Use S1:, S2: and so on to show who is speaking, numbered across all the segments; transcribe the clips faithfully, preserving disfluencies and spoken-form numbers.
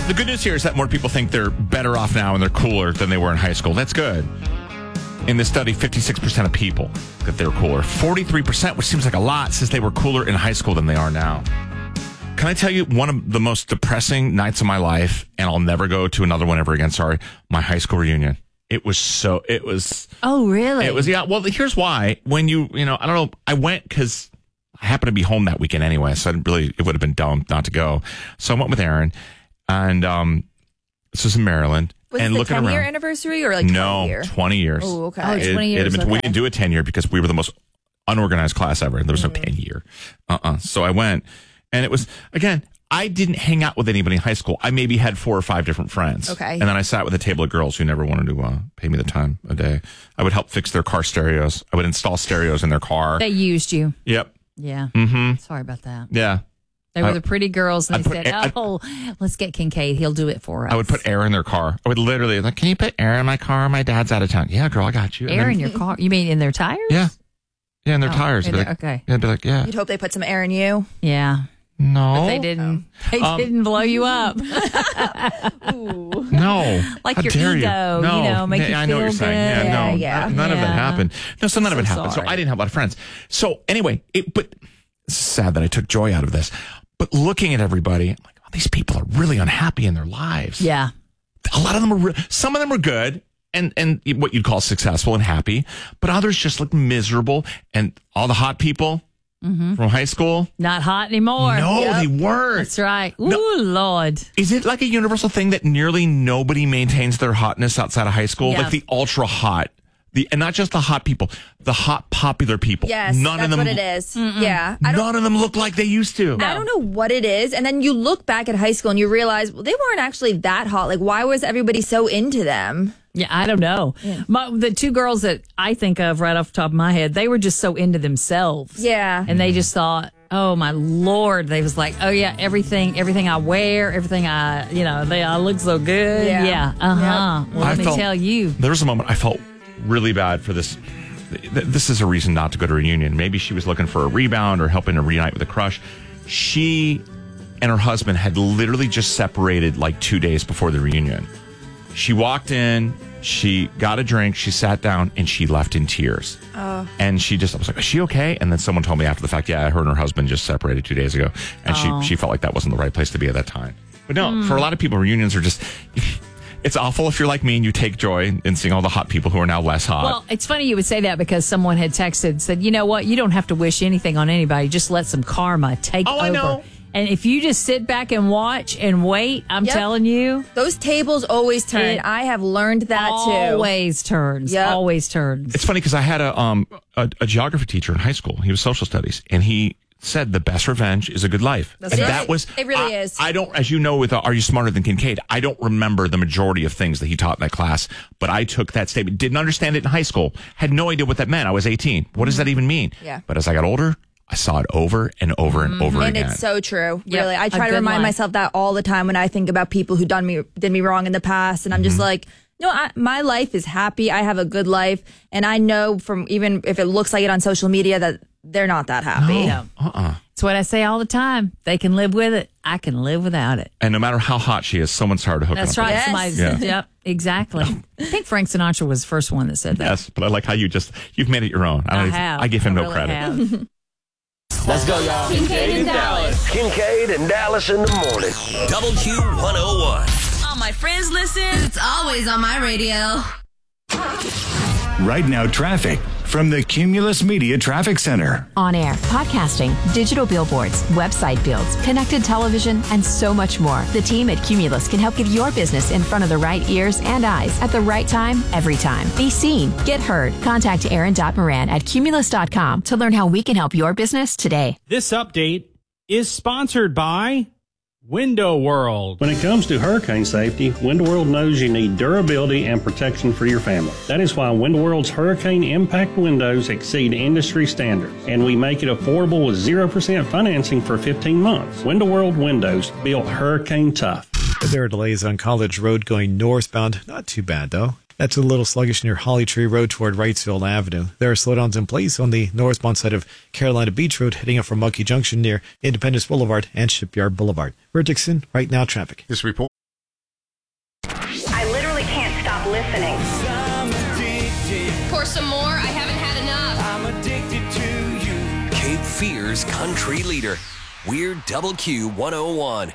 S1: The good news here is that more people think they're better off now and they're cooler than they were in high school. That's good. In this study, fifty-six percent of people that they were cooler. forty-three percent, which seems like a lot, says they were cooler in high school than they are now. Can I tell you one of the most depressing nights of my life, and I'll never go to another one ever again, sorry, my high school reunion. It was so, it was.
S2: Oh, really?
S1: It was, yeah. Well, here's why. When you, you know, I don't know, I went because I happened to be home that weekend anyway, so I didn't really, it would have been dumb not to go. So I went with Aaron, and um, this was in Maryland.
S3: Was
S1: and
S3: it the
S1: looking
S3: ten-year
S1: around,
S3: anniversary or like
S1: no,
S3: twenty year?
S1: twenty years.
S3: Oh, okay.
S2: Oh,
S1: It,
S2: twenty years.
S1: it had been,
S3: okay.
S1: We didn't do a ten year because we were the most unorganized class ever. There was no ten year. Uh-uh. So I went, and it was, again, I didn't hang out with anybody in high school. I maybe had four or five different friends.
S3: Okay.
S1: And then I sat with a table of girls who never wanted to uh, pay me the time of day. I would help fix their car stereos. I would install stereos in their car.
S2: They used you.
S1: Yep.
S2: Yeah.
S1: Mm-hmm.
S2: Sorry about that.
S1: Yeah.
S2: They were
S1: I-
S2: the pretty girls, and
S1: I'd
S2: they
S1: put-
S2: said,
S1: I'd-
S2: oh, let's get Kincaid. He'll do it for us.
S1: I would put air in their car. I would literally, like, can you put air in my car? My dad's out of town. Yeah, girl, I got you. And
S2: air
S1: then-
S2: in your car. You mean in their tires?
S1: Yeah. Yeah, in their
S2: Oh,
S1: tires.
S2: in
S1: I'd be
S2: their-
S1: like,
S2: okay.
S1: Yeah, I'd be like, yeah.
S3: You'd hope they put some air in you.
S2: Yeah.
S1: No.
S2: But they didn't. They
S1: Um,
S2: didn't blow you up.
S3: Ooh.
S1: No.
S2: Like
S1: How
S2: your
S1: dare
S2: ego,
S1: you, no.
S2: you know, make
S1: yeah,
S2: you
S1: I know what
S2: feel
S1: you're saying.
S2: good.
S1: Yeah, no.
S3: Yeah, yeah.
S1: None of that
S2: Yeah.
S1: happened. No, so none of
S2: So
S1: it happened.
S2: sorry.
S1: So I didn't have a lot of friends. So anyway, it, but it's sad that I took joy out of this. But looking at everybody, I'm like, oh, these people are really unhappy in their lives.
S2: Yeah.
S1: A lot of them are, re- some of them are good and, and what you'd call successful and happy, but others just look miserable. And all the hot people
S2: Mm-hmm.
S1: from high school,
S2: Not hot anymore.
S1: no,
S3: Yep.
S1: they weren't.
S2: That's right. Ooh,
S1: No.
S2: Lord.
S1: Is it like a universal thing that nearly nobody maintains their hotness outside of high school?
S2: Yeah.
S1: Like the ultra hot, the and not just the hot people, the hot popular people.
S3: Yes,
S1: none
S3: that's
S1: of them.
S3: what it is. Yeah. I don't,
S1: None of them look like they used to.
S3: I don't know what it is. And then you look back at high school and you realize, well, they weren't actually that hot. Like, why was everybody so into them?
S2: Yeah, I don't know. My, the two girls that I think of right off the top of my head, they were just so into themselves.
S3: Yeah.
S2: And they just thought, oh my Lord, they was like, oh yeah, everything, everything I wear, everything I, you know, they, I look so good.
S3: Yeah.
S2: Yeah. Uh huh. Well,
S1: I
S2: let me
S1: felt-
S2: tell you.
S1: There was a moment I felt really bad for this. th- This is a reason not to go to a reunion. Maybe she was looking for a rebound or helping to reunite with a crush. She and her husband had literally just separated like two days before the reunion. She walked in, she got a drink, she sat down, and she left in tears.
S3: Oh.
S1: And she just, I was like, is she okay? And then someone told me after the fact, yeah, her and her husband just separated two days ago. And
S2: Oh.
S1: she, she felt like that wasn't the right place to be at that time. But no, for a lot of people, reunions are just, it's awful if you're like me and you take joy in seeing all the hot people who are now less hot.
S2: Well, it's funny you would say that because someone had texted and said, you know what, you don't have to wish anything on anybody. Just let some karma take
S1: Oh,
S2: over.
S1: I know.
S2: And if you just sit back and watch and wait, I'm
S3: Yep.
S2: telling you,
S3: Those tables always turn.
S2: It
S3: I have learned that too.
S2: always turns.
S3: Yep.
S2: Always turns.
S1: It's funny because I had a, um, a a geography teacher in high school. He was social studies, and he said the best revenge is a good life.
S3: That's
S1: and
S3: right.
S1: that was
S3: It really
S1: I,
S3: is.
S1: I don't, as you know, with uh, Are You Smarter Than Kincaid? I don't remember the majority of things that he taught in that class, but I took that statement, didn't understand it in high school, had no idea what that meant. I was eighteen. What does that even mean?
S3: Yeah.
S1: But as I got older, I saw it over and over and over
S3: And
S1: again.
S3: it's so true.
S2: Yep.
S3: Really. I
S2: A
S3: try to
S2: good
S3: remind
S2: life.
S3: myself that all the time when I think about people who done me did me wrong in the past. And I'm
S1: Mm-hmm.
S3: just like, no, I, my life is happy. I have a good life. And I know from even if it looks like it on social media that they're not that happy.
S2: No.
S1: uh-uh.
S2: It's what I say all the time. They can live with it. I can live without it.
S1: And no matter how hot she is, someone started to hook
S2: That's
S1: up.
S2: right.
S3: Yes.
S2: Somebody
S1: Yeah.
S2: said, yep, exactly. I think Frank Sinatra was the first one that said that.
S1: Yes, but I like how you just, you've made it your own.
S2: I
S1: don't-
S2: have.
S1: I give him
S2: I
S1: no
S2: really
S1: credit.
S2: have.
S4: Let's go, y'all.
S5: Kincaid and Dallas.
S4: Kincaid and Dallas in the morning.
S6: Double Q one oh one.
S5: All my friends listen.
S7: It's always on my radio.
S8: Right now, traffic from the Cumulus Media Traffic Center.
S9: On air, podcasting, digital billboards, website builds, connected television, and so much more. The team at Cumulus can help get your business in front of the right ears and eyes at the right time, every time. Be seen, get heard. Contact Aaron Moran at cumulus dot com to learn how we can help your business today.
S10: This update is sponsored by Window World.
S11: When it comes to hurricane safety, Window World knows you need durability and protection for your family. That is why Window World's hurricane impact windows exceed industry standards, and we make it affordable with zero percent financing for fifteen months. Window World windows, built hurricane tough.
S12: There are delays on College Road going northbound. Not too bad, though. That's a little sluggish near Holly Tree Road toward Wrightsville Avenue. There are slowdowns in place on the northbound side of Carolina Beach Road heading up from Monkey Junction near Independence Boulevard and Shipyard Boulevard. We're Dixon, Right Now Traffic.
S13: This report. listening.
S14: Pour some more. I haven't had enough.
S6: I'm addicted to you. Cape Fear's country leader. We're Double Q one oh one.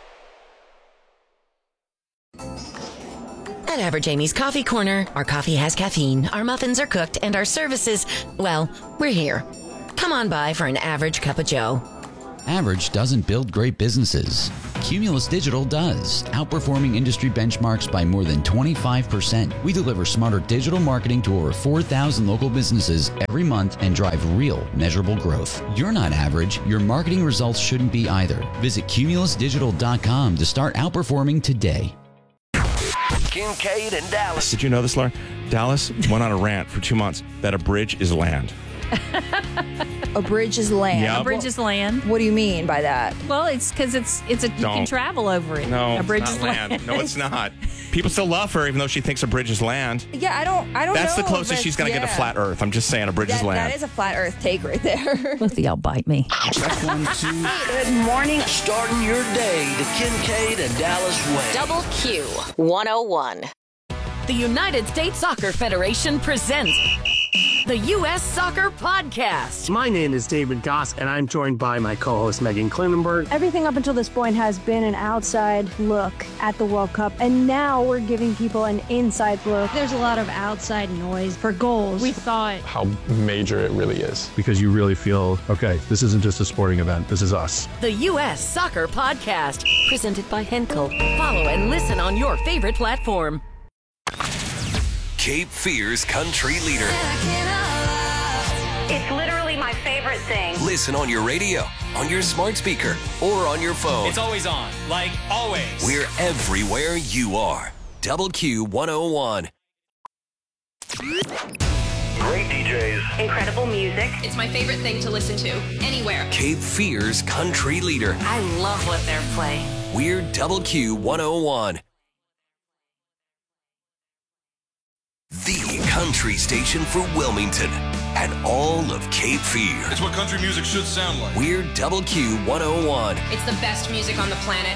S15: At Average Amy's Coffee Corner, our coffee has caffeine, our muffins are cooked, and our services, well, we're here. Come on by for an average cup of joe.
S16: Average doesn't build great businesses. Cumulus Digital does, outperforming industry benchmarks by more than twenty-five percent. We deliver smarter digital marketing to over four thousand local businesses every month and drive real, measurable growth. You're not average. Your marketing results shouldn't be either. Visit cumulus digital dot com to start outperforming today.
S4: Kincaid and Dallas.
S17: Did you know this, Laura? Dallas went on a rant for two months that a bridge is land.
S3: A bridge is land.
S17: Yep.
S2: A bridge is land.
S3: What do you mean by that?
S2: Well, it's because it's it's a you
S17: Don't.
S2: can travel over it.
S17: No,
S2: a bridge
S17: it's
S2: is
S17: not land.
S2: land.
S17: No, it's not. People still love her, even though she thinks a bridge is land.
S3: Yeah, I don't. I don't.
S17: That's
S3: know
S17: the closest
S3: if
S17: she's going to
S3: yeah.
S17: get to flat Earth. I'm just saying, a bridge
S3: That,
S17: is land.
S3: that is a flat Earth take right there.
S2: Both of y'all bite me.
S4: Check one, two. Good morning. Starting your day, the Kincaid and Dallas way.
S15: Double Q one oh one. The United States Soccer Federation presents the U S Soccer Podcast.
S18: My name is David Goss, and I'm joined by my co-host Megan Klinenberg.
S19: Everything up until this point has been an outside look at the World Cup, and now we're giving people an inside look. There's a lot of outside noise for goals. We thought
S20: how major it really is, because you really feel, okay, this isn't just a sporting event, this is us.
S15: The U S Soccer Podcast, presented by Henkel. Follow and listen on your favorite platform.
S6: Cape Fear's country leader.
S13: It's literally my favorite thing.
S6: Listen on your radio, on your smart speaker, or on your phone.
S21: It's always on, like always.
S6: We're everywhere you are. Double Q one oh one.
S4: Great D Js.
S13: Incredible music.
S14: It's my favorite thing to listen to anywhere.
S6: Cape Fear's country leader.
S15: I love what they're playing.
S6: We're Double Q one oh one. The country station for Wilmington and all of Cape Fear.
S22: It's what country music should sound like.
S6: We're Double Q one oh one.
S14: It's the best music on the planet.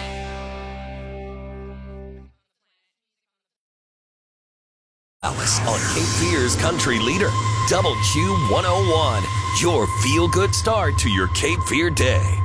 S6: Alice on Cape Fear's country leader, Double Q one oh one. Your feel-good start to your Cape Fear day.